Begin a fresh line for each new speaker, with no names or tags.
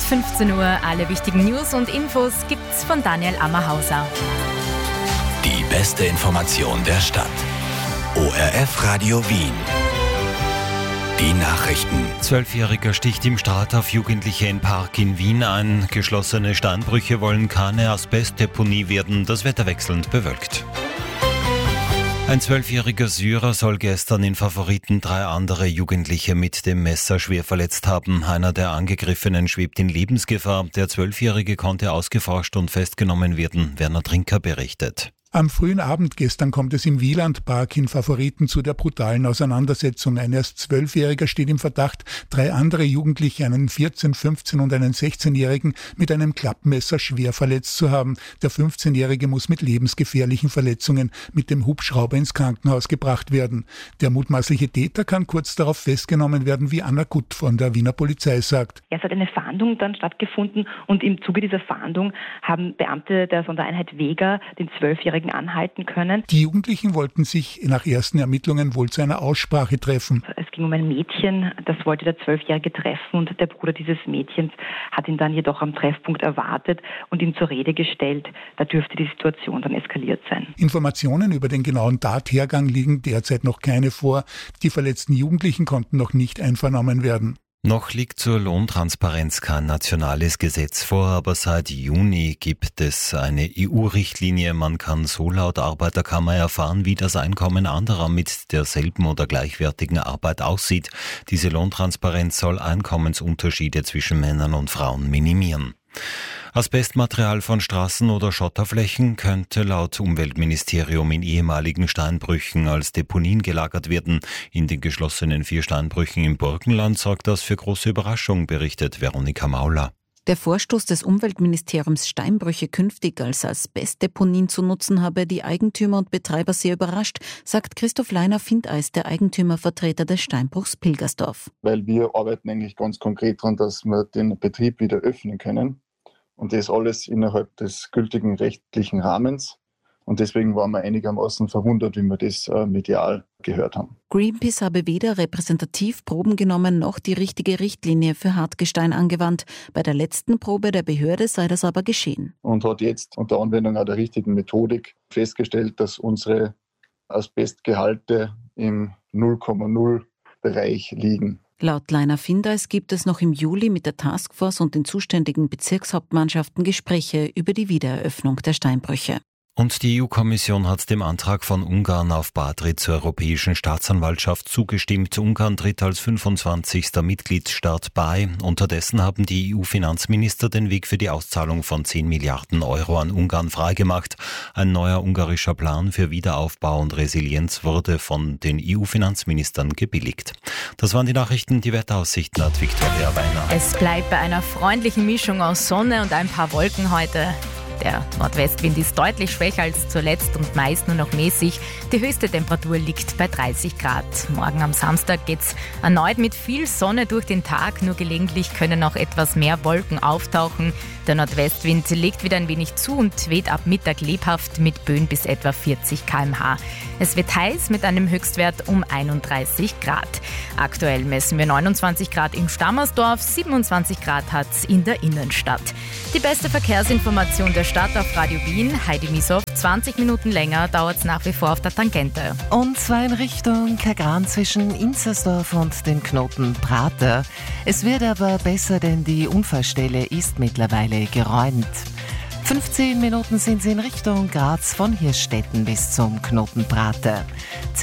15 Uhr alle wichtigen News und Infos gibt's von Daniel Ammerhauser.
Die beste Information der Stadt. ORF Radio Wien. Die Nachrichten.
12-Jähriger sticht im Streit auf Jugendliche im Park in Wien ein. Geschlossene Steinbrüche wollen keine Asbestdeponie werden. Das Wetter wechselnd bewölkt. Ein 12-jähriger Syrer soll gestern in Favoriten 3 andere Jugendliche mit dem Messer schwer verletzt haben. Einer der Angegriffenen schwebt in Lebensgefahr. Der 12-Jährige konnte ausgeforscht und festgenommen werden, Werner Trinker berichtet.
Am frühen Abend gestern kommt es im Wielandpark in Favoriten zu der brutalen Auseinandersetzung. Ein erst 12-Jähriger steht im Verdacht, 3 andere Jugendliche, einen 14-, 15- und einen 16-Jährigen, mit einem Klappmesser schwer verletzt zu haben. Der 15-Jährige muss mit lebensgefährlichen Verletzungen mit dem Hubschrauber ins Krankenhaus gebracht werden. Der mutmaßliche Täter kann kurz darauf festgenommen werden, wie Anna Gutt von der Wiener Polizei sagt.
Es hat eine Fahndung dann stattgefunden und im Zuge dieser Fahndung haben Beamte der Sondereinheit Vega den 12-Jährigen anhalten können.
Die Jugendlichen wollten sich nach ersten Ermittlungen wohl zu einer Aussprache treffen.
Es ging um ein Mädchen, das wollte der 12-Jährige treffen und der Bruder dieses Mädchens hat ihn dann jedoch am Treffpunkt erwartet und ihn zur Rede gestellt. Da dürfte die Situation dann eskaliert sein.
Informationen über den genauen Tathergang liegen derzeit noch keine vor. Die verletzten Jugendlichen konnten noch nicht einvernommen werden.
Noch liegt zur Lohntransparenz kein nationales Gesetz vor, aber seit Juni gibt es eine EU-Richtlinie. Man kann so laut Arbeiterkammer erfahren, wie das Einkommen anderer mit derselben oder gleichwertigen Arbeit aussieht. Diese Lohntransparenz soll Einkommensunterschiede zwischen Männern und Frauen minimieren. Asbestmaterial von Straßen oder Schotterflächen könnte laut Umweltministerium in ehemaligen Steinbrüchen als Deponien gelagert werden. In den geschlossenen 4 Steinbrüchen im Burgenland sorgt das für große Überraschung, berichtet Veronika Mauler.
Der Vorstoß des Umweltministeriums, Steinbrüche künftig als Asbestdeponien zu nutzen, habe die Eigentümer und Betreiber sehr überrascht, sagt Christoph Leiner-Findeis, der Eigentümervertreter des Steinbruchs Pilgersdorf.
Weil wir arbeiten eigentlich ganz konkret daran, dass wir den Betrieb wieder öffnen können. Und das alles innerhalb des gültigen rechtlichen Rahmens. Und deswegen waren wir einigermaßen verwundert, wie wir das medial gehört haben.
Greenpeace habe weder repräsentativ Proben genommen noch die richtige Richtlinie für Hartgestein angewandt. Bei der letzten Probe der Behörde sei das aber geschehen.
Und hat jetzt unter Anwendung auch der richtigen Methodik festgestellt, dass unsere Asbestgehalte im 0,0 Bereich liegen.
Laut Leiner-Findeis gibt es noch im Juli mit der Taskforce und den zuständigen Bezirkshauptmannschaften Gespräche über die Wiedereröffnung der Steinbrüche.
Und die EU-Kommission hat dem Antrag von Ungarn auf Beitritt zur Europäischen Staatsanwaltschaft zugestimmt. Ungarn tritt als 25. Mitgliedsstaat bei. Unterdessen haben die EU-Finanzminister den Weg für die Auszahlung von 10 Milliarden Euro an Ungarn freigemacht. Ein neuer ungarischer Plan für Wiederaufbau und Resilienz wurde von den EU-Finanzministern gebilligt. Das waren die Nachrichten. Die Wetteraussichten hat Viktoria Weiner.
Es bleibt bei einer freundlichen Mischung aus Sonne und ein paar Wolken heute. Der Nordwestwind ist deutlich schwächer als zuletzt und meist nur noch mäßig. Die höchste Temperatur liegt bei 30 Grad. Morgen am Samstag geht's erneut mit viel Sonne durch den Tag. Nur gelegentlich können auch etwas mehr Wolken auftauchen. Der Nordwestwind legt wieder ein wenig zu und weht ab Mittag lebhaft mit Böen bis etwa 40 km/h. Es wird heiß mit einem Höchstwert um 31 Grad. Aktuell messen wir 29 Grad in Stammersdorf, 27 Grad hat's in der Innenstadt. Die beste Verkehrsinformation der Stadt auf Radio Wien, Heidi Misow. 20 Minuten länger dauert's nach wie vor auf der Tangente.
Und zwar in Richtung Kagran zwischen Inzersdorf und dem Knoten Prater. Es wird aber besser, denn die Unfallstelle ist mittlerweile geräumt. 15 Minuten sind sie in Richtung Graz von Hirschstetten bis zum Knoten Prater.